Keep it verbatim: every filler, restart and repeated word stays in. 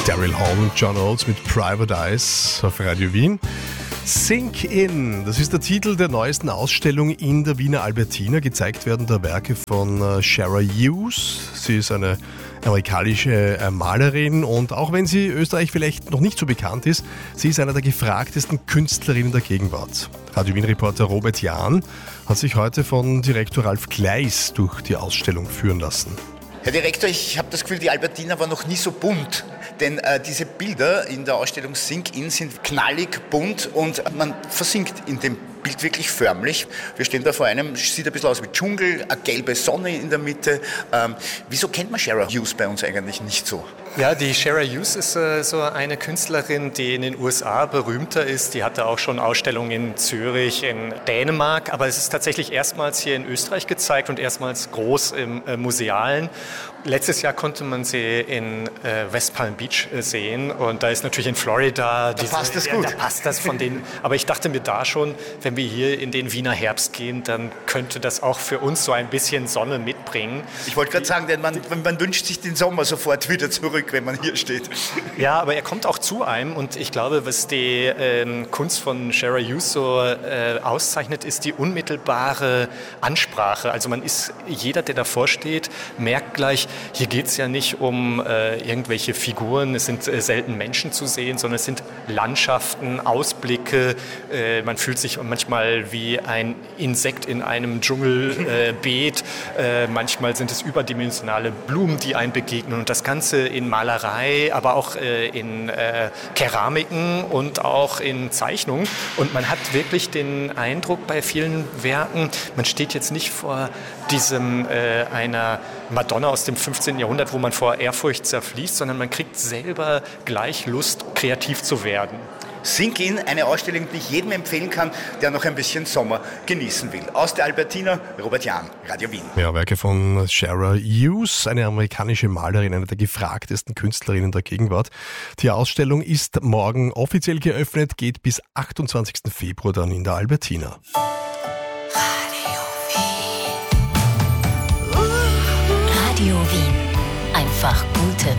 Daryl Hall und John Oates mit Private Eyes auf Radio Wien. Sink In, das ist der Titel der neuesten Ausstellung in der Wiener Albertina. Gezeigt werden da Werke von Shara Hughes. Sie ist eine amerikanische Malerin und auch wenn sie Österreich vielleicht noch nicht so bekannt ist, sie ist eine der gefragtesten Künstlerinnen der Gegenwart. Radio Wien-Reporter Robert Jahn hat sich heute von Direktor Ralf Gleis durch die Ausstellung führen lassen. Herr Direktor, ich habe das Gefühl, die Albertina war noch nie so bunt, denn äh, diese Bilder in der Ausstellung Sink In sind knallig bunt und man versinkt in dem Bild wirklich förmlich. Wir stehen da vor einem, sieht ein bisschen aus wie Dschungel, eine gelbe Sonne in der Mitte. Ähm, wieso kennt man Shara Hughes bei uns eigentlich nicht so? Ja, die Shara Hughes ist äh, so eine Künstlerin, die in den U S A berühmter ist. Die hatte auch schon Ausstellungen in Zürich, in Dänemark, aber es ist tatsächlich erstmals hier in Österreich gezeigt und erstmals groß im äh, Musealen. Letztes Jahr konnte man sie in äh, West Palm Beach äh, sehen und da ist natürlich in Florida. Da diese, passt das gut. Ja, da passt das von denen. Aber ich dachte mir da schon, wenn wir hier in den Wiener Herbst gehen, dann könnte das auch für uns so ein bisschen Sonne mitbringen. Ich wollte gerade sagen, denn man, man wünscht sich den Sommer sofort wieder zurück, wenn man hier steht. Ja, aber er kommt auch zu einem und ich glaube, was die ähm, Kunst von Shara Hughes so äh, auszeichnet, ist die unmittelbare Ansprache. Also man ist, jeder, der davor steht, merkt gleich, hier geht es ja nicht um äh, irgendwelche Figuren, es sind äh, selten Menschen zu sehen, sondern es sind Landschaften, Ausblicke. Äh, man fühlt sich manchmal wie ein Insekt in einem Dschungelbeet. Äh, äh, manchmal sind es überdimensionale Blumen, die einem begegnen. Und das Ganze in Malerei, aber auch äh, in äh, Keramiken und auch in Zeichnungen. Und man hat wirklich den Eindruck bei vielen Werken, man steht jetzt nicht vor diesem äh, einer Madonna aus dem fünfzehnten Jahrhundert, wo man vor Ehrfurcht zerfließt, sondern man kriegt selber gleich Lust, kreativ zu werden. Sink In, eine Ausstellung, die ich jedem empfehlen kann, der noch ein bisschen Sommer genießen will. Aus der Albertina, Robert Jahn, Radio Wien. Ja, Werke von Shara Hughes, eine amerikanische Malerin, eine der gefragtesten Künstlerinnen der Gegenwart. Die Ausstellung ist morgen offiziell geöffnet, geht bis achtundzwanzigsten Februar dann in der Albertina. Radio Wien. Einfach gute